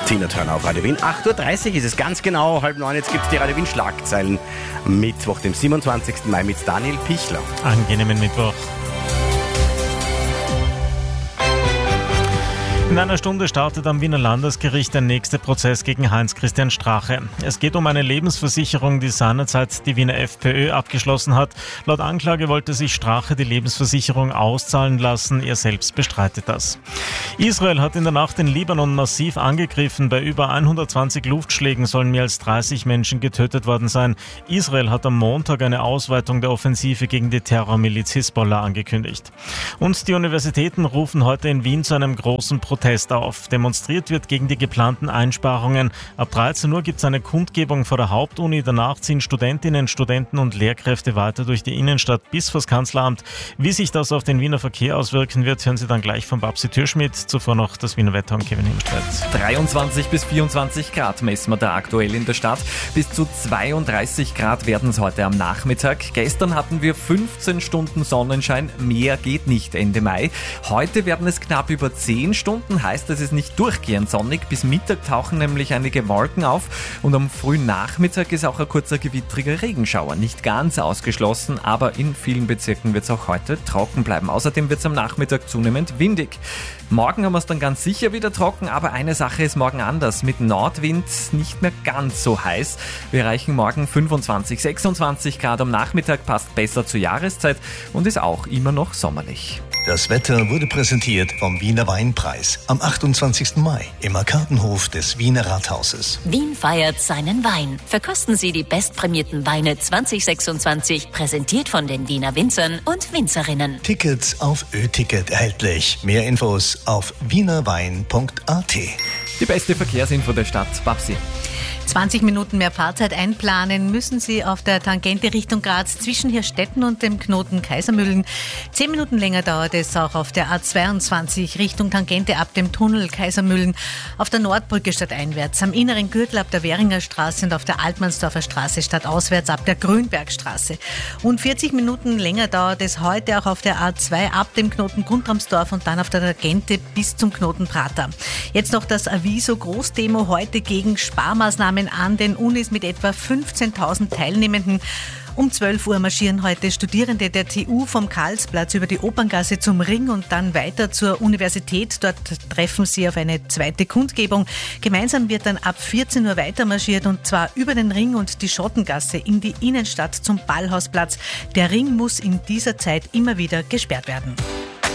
Tina Turner auf Radio Wien. 8.30 Uhr ist es ganz genau, 8:30. Jetzt gibt es die Radio Wien Schlagzeilen. Mittwoch, dem 27. Mai mit Daniel Pichler. Angenehmen Mittwoch. In einer Stunde startet am Wiener Landesgericht der nächste Prozess gegen Heinz-Christian Strache. Es geht um eine Lebensversicherung, die seinerzeit die Wiener FPÖ abgeschlossen hat. Laut Anklage wollte sich Strache die Lebensversicherung auszahlen lassen. Er selbst bestreitet das. Israel hat in der Nacht den Libanon massiv angegriffen. Bei über 120 Luftschlägen sollen mehr als 30 Menschen getötet worden sein. Israel hat am Montag eine Ausweitung der Offensive gegen die Terrormiliz Hisbollah angekündigt. Und die Universitäten rufen heute in Wien zu einem großen Protest auf. Demonstriert wird gegen die geplanten Einsparungen. Ab 13 Uhr gibt es eine Kundgebung vor der Hauptuni. Danach ziehen Studentinnen, Studenten und Lehrkräfte weiter durch die Innenstadt bis vors Kanzleramt. Wie sich das auf den Wiener Verkehr auswirken wird, hören Sie dann gleich von Babsi Türschmidt. Zuvor noch das Wiener Wetter und Kevin Himmelstreit. 23 bis 24 Grad messen wir da aktuell in der Stadt. Bis zu 32 Grad werden es heute am Nachmittag. Gestern hatten wir 15 Stunden Sonnenschein. Mehr geht nicht Ende Mai. Heute werden es knapp über 10 Stunden. Heißt, es ist nicht durchgehend sonnig. Bis Mittag tauchen nämlich einige Wolken auf und am frühen Nachmittag ist auch ein kurzer gewittriger Regenschauer. Nicht ganz ausgeschlossen, aber in vielen Bezirken wird es auch heute trocken bleiben. Außerdem wird es am Nachmittag zunehmend windig. Morgen haben wir es dann ganz sicher wieder trocken, aber eine Sache ist morgen anders. Mit Nordwind nicht mehr ganz so heiß. Wir erreichen morgen 25, 26 Grad am Nachmittag, passt besser zur Jahreszeit und ist auch immer noch sommerlich. Das Wetter wurde präsentiert vom Wiener Weinpreis am 28. Mai im Arkadenhof des Wiener Rathauses. Wien feiert seinen Wein. Verkosten Sie die bestprämierten Weine 2026, präsentiert von den Wiener Winzern und Winzerinnen. Tickets auf Ö-Ticket erhältlich. Mehr Infos auf wienerwein.at. Die beste Verkehrsinfo der Stadt, Babsi. 20 Minuten mehr Fahrzeit einplanen müssen Sie auf der Tangente Richtung Graz zwischen Hirstetten und dem Knoten Kaisermühlen. 10 Minuten länger dauert es auch auf der A22 Richtung Tangente ab dem Tunnel Kaisermühlen, auf der Nordbrücke stadteinwärts, am inneren Gürtel ab der Währinger Straße und auf der Altmannsdorfer Straße stadtauswärts ab der Grünbergstraße. Und 40 Minuten länger dauert es heute auch auf der A2 ab dem Knoten Guntramsdorf und dann auf der Tangente bis zum Knoten Prater. Jetzt noch das Aviso Großdemo heute gegen Sparmaßnahmen an den Unis mit etwa 15.000 Teilnehmenden. Um 12 Uhr marschieren heute Studierende der TU vom Karlsplatz über die Operngasse zum Ring und dann weiter zur Universität. Dort treffen sie auf eine zweite Kundgebung. Gemeinsam wird dann ab 14 Uhr weiter marschiert und zwar über den Ring und die Schottengasse in die Innenstadt zum Ballhausplatz. Der Ring muss in dieser Zeit immer wieder gesperrt werden.